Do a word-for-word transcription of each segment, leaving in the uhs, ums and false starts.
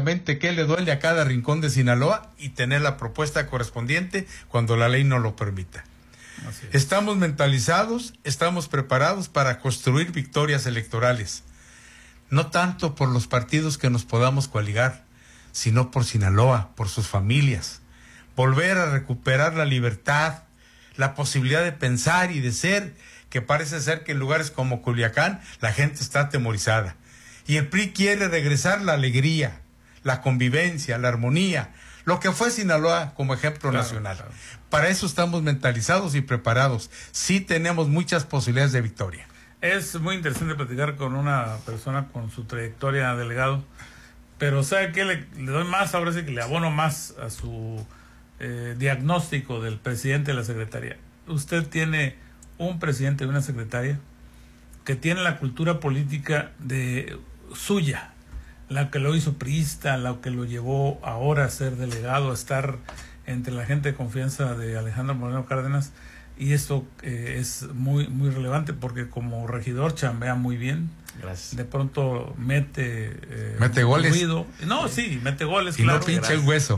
exactamente qué le duele a cada rincón de Sinaloa y tener la propuesta correspondiente cuando la ley no lo permita. Así es. Estamos mentalizados, estamos preparados para construir victorias electorales, no tanto por los partidos que nos podamos coaligar, sino por Sinaloa, por sus familias. Volver a recuperar la libertad, la posibilidad de pensar y de ser, que parece ser que en lugares como Culiacán la gente está atemorizada. Y el P R I quiere regresar la alegría, la convivencia, la armonía, lo que fue Sinaloa como ejemplo claro, nacional. Claro. Para eso estamos mentalizados y preparados. Sí tenemos muchas posibilidades de victoria. Es muy interesante platicar con una persona con su trayectoria, delegado, pero ¿sabe qué? Le, le doy más, ahora sí que le abono más a su eh, diagnóstico del presidente de la secretaría. Usted tiene un presidente y una secretaria que tiene la cultura política de suya, la que lo hizo priista, la que lo llevó ahora a ser delegado, a estar entre la gente de confianza de Alejandro Moreno Cárdenas. Y esto eh, es muy muy relevante porque como regidor chambea muy bien. Gracias. De pronto mete eh, mete goles. Ruido. No, sí, mete goles. Y claro. no pincha el hueso.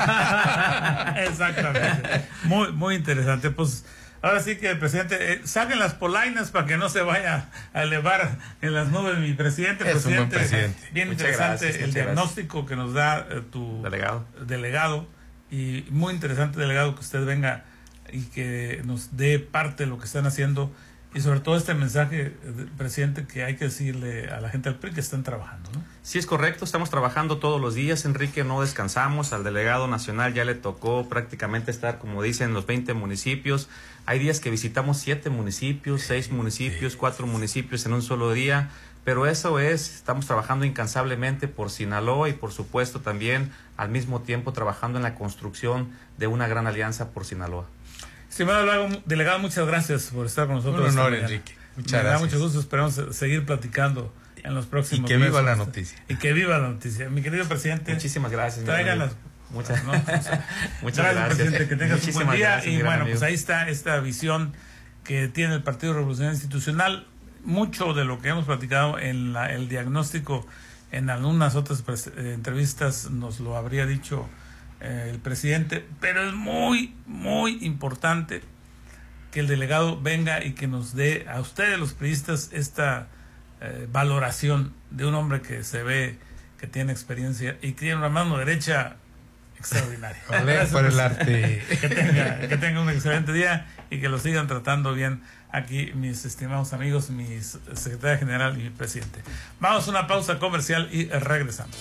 Exactamente. Muy muy interesante. Pues ahora sí que el presidente eh, saquen las polainas para que no se vaya a elevar en las nubes mi presidente. Es presidente, un buen presidente. Bien muchas interesante gracias, el diagnóstico gracias. que nos da eh, tu delegado. delegado y muy interesante, delegado, que usted venga y que nos dé parte de lo que están haciendo y sobre todo este mensaje, presidente, que hay que decirle a la gente del P R I que están trabajando, ¿no? Sí, es correcto, estamos trabajando todos los días, Enrique, no descansamos. Al delegado nacional ya le tocó prácticamente estar, como dicen, los veinte municipios. Hay días que visitamos siete municipios, seis municipios, cuatro municipios en un solo día, pero eso es, estamos trabajando incansablemente por Sinaloa y por supuesto también al mismo tiempo trabajando en la construcción de una gran alianza por Sinaloa. Estimado delegado, muchas gracias por estar con nosotros. Un honor, Enrique. Muchas Me gracias. da mucho gusto, esperamos seguir platicando en los próximos Y que viva meses. la noticia. Y que viva la noticia. Mi querido presidente. Muchísimas gracias. Traigan las... Muchas, ¿no? muchas gracias, gracias. presidente, que tengas un buen día. Gracias, y bueno, amigo. pues ahí está esta visión que tiene el Partido Revolucionario Institucional. Mucho de lo que hemos platicado en la, el diagnóstico, en algunas otras eh, entrevistas nos lo habría dicho eh, el presidente, pero es muy, muy importante que el delegado venga y que nos dé a ustedes los priistas esta eh, valoración de un hombre que se ve que tiene experiencia y que tiene una mano derecha extraordinaria. Gracias por el arte. Que tenga, que tenga un excelente día y que lo sigan tratando bien aquí mis estimados amigos, mi secretaria general y mi presidente. Vamos a una pausa comercial y regresamos.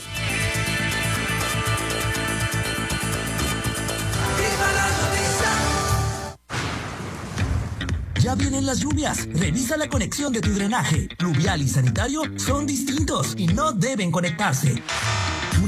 Ya vienen las lluvias. Revisa la conexión de tu drenaje. Pluvial y sanitario son distintos y no deben conectarse.